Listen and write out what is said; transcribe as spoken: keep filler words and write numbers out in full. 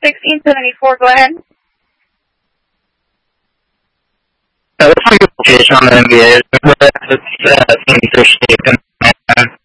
sixteen seventy-four, go ahead. Uh, what's my location on the N B A? It's uh, twenty-three.